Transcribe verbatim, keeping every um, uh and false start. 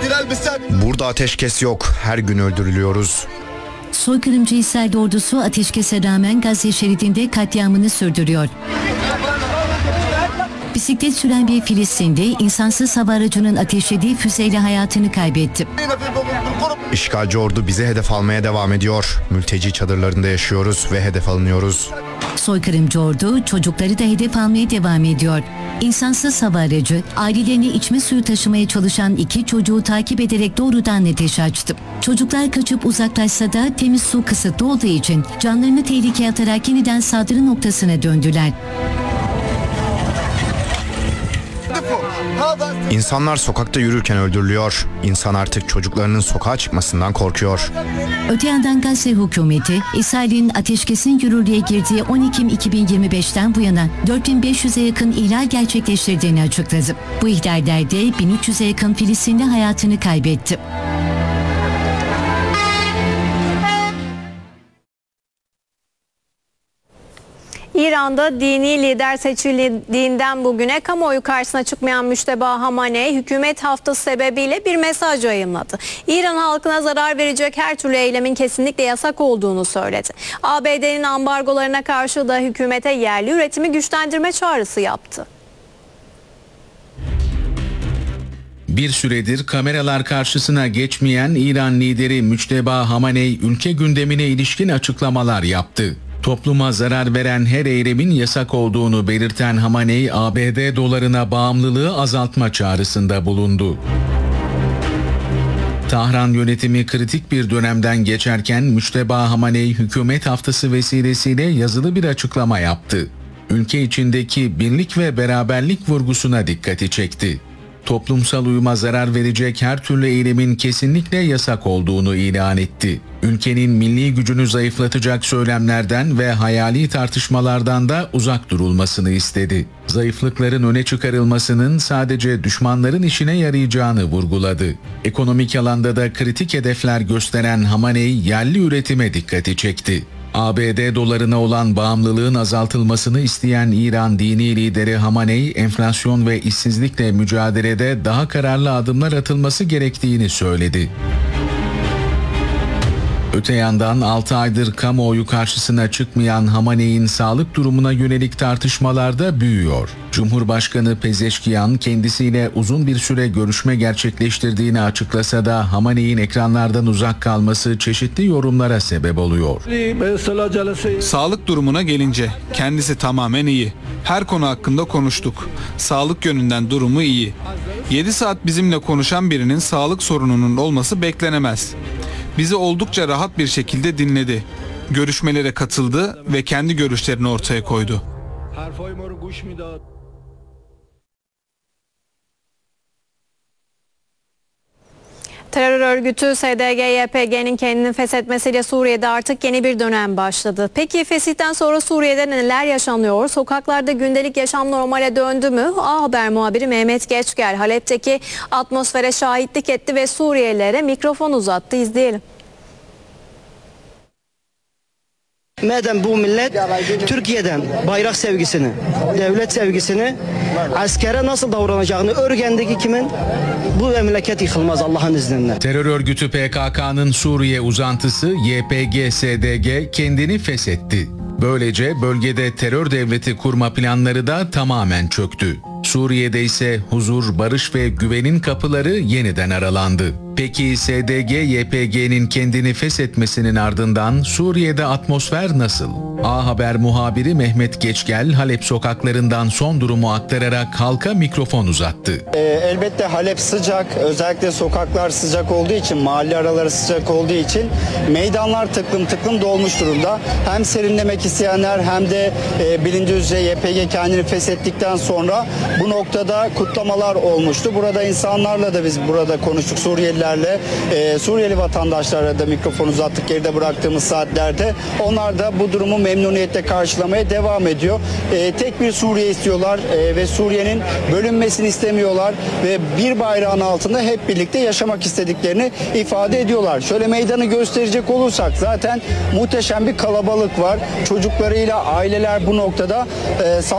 Burada ateşkes yok. Her gün öldürülüyoruz. Soykırımcı İsrail ordusu ateşkese rağmen Gazze şeridinde katliamını sürdürüyor. Bisiklet süren bir Filistinli insansız hava aracının ateşlediği füzeyle hayatını kaybetti. İşgalci ordu bizi hedef almaya devam ediyor. Mülteci çadırlarında yaşıyoruz ve hedef alınıyoruz. Soykırımcı ordu çocukları da hedef almaya devam ediyor. İnsansız hava aracı ailelerine içme suyu taşımaya çalışan iki çocuğu takip ederek doğrudan ateş açtı. Çocuklar kaçıp uzaklaşsa da temiz su kısıtlı olduğu için canlarını tehlikeye atarak yeniden saldırı noktasına döndüler. İnsanlar sokakta yürürken öldürülüyor. İnsan artık çocuklarının sokağa çıkmasından korkuyor. Öte yandan Gazze hükümeti, İsrail'in ateşkesin yürürlüğe girdiği on Ekim iki bin yirmi beşten bu yana dört bin beş yüze yakın ihlal gerçekleştirdiğini açıkladı. Bu ihlallerde bin üç yüze yakın Filistinli hayatını kaybetti. İran'da dini lider seçildiğinden bugüne kamuoyu karşısına çıkmayan Müşteba Hamaney, hükümet haftası sebebiyle bir mesaj yayımladı. İran halkına zarar verecek her türlü eylemin kesinlikle yasak olduğunu söyledi. A B D'nin ambargolarına karşı da hükümete yerli üretimi güçlendirme çağrısı yaptı. Bir süredir kameralar karşısına geçmeyen İran lideri Müşteba Hamaney ülke gündemine ilişkin açıklamalar yaptı. Topluma zarar veren her eylemin yasak olduğunu belirten Hamaney, A B D dolarına bağımlılığı azaltma çağrısında bulundu. Tahran yönetimi kritik bir dönemden geçerken Müşteba Hamaney hükümet haftası vesilesiyle yazılı bir açıklama yaptı. Ülke içindeki birlik ve beraberlik vurgusuna dikkati çekti. Toplumsal uyuma zarar verecek her türlü eylemin kesinlikle yasak olduğunu ilan etti. Ülkenin milli gücünü zayıflatacak söylemlerden ve hayali tartışmalardan da uzak durulmasını istedi. Zayıflıkların öne çıkarılmasının sadece düşmanların işine yarayacağını vurguladı. Ekonomik alanda da kritik hedefler gösteren Hamaney yerli üretime dikkati çekti. A B D dolarına olan bağımlılığın azaltılmasını isteyen İran dini lideri Hamaney, enflasyon ve işsizlikle mücadelede daha kararlı adımlar atılması gerektiğini söyledi. Öte yandan altı aydır kamuoyu karşısına çıkmayan Hamaney'in sağlık durumuna yönelik tartışmalarda büyüyor. Cumhurbaşkanı Pezeşkiyan kendisiyle uzun bir süre görüşme gerçekleştirdiğini açıklasa da Hamaney'in ekranlardan uzak kalması çeşitli yorumlara sebep oluyor. Sağlık durumuna gelince kendisi tamamen iyi. Her konu hakkında konuştuk. Sağlık yönünden durumu iyi. yedi saat bizimle konuşan birinin sağlık sorununun olması beklenemez. Bizi oldukça rahat bir şekilde dinledi. Görüşmelere katıldı ve kendi görüşlerini ortaya koydu. Terör örgütü S D G Y P G'nin kendini feshetmesiyle Suriye'de artık yeni bir dönem başladı. Peki fesihten sonra Suriye'de neler yaşanıyor? Sokaklarda gündelik yaşam normale döndü mü? A Haber muhabiri Mehmet Geçgel Halep'teki atmosfere şahitlik etti ve Suriyelilere mikrofon uzattı. İzleyelim. Madem bu millet Türkiye'den bayrak sevgisini, devlet sevgisini, askere nasıl davranacağını öğrendi kimin? Bu memleket yıkılmaz Allah'ın izniyle. Terör örgütü P K K'nın Suriye uzantısı Y P G S D G kendini feshetti. Böylece bölgede terör devleti kurma planları da tamamen çöktü. Suriye'de ise huzur, barış ve güvenin kapıları yeniden aralandı. Peki S D G Y P G'nin kendini feshetmesinin ardından Suriye'de atmosfer nasıl? A Haber muhabiri Mehmet Geçgel Halep sokaklarından son durumu aktararak halka mikrofon uzattı. E, elbette Halep sıcak, özellikle sokaklar sıcak olduğu için, mahalle araları sıcak olduğu için meydanlar tıklım tıklım dolmuş durumda. Hem serinlemek isteyenler hem de e, bilindiği üzere Y P G kendini feshettikten sonra bu noktada kutlamalar olmuştu. Burada insanlarla da biz burada konuştuk, Suriyelilerle. E, Suriyeli vatandaşlara da mikrofon uzattık geride bıraktığımız saatlerde. Onlar da bu durumu memnuniyetle karşılamaya devam ediyor. E, tek bir Suriye istiyorlar e, ve Suriye'nin bölünmesini istemiyorlar ve bir bayrağın altında hep birlikte yaşamak istediklerini ifade ediyorlar. Şöyle meydanı gösterecek olursak zaten muhteşem bir kalabalık var. Çocuklarıyla aileler bu noktada e,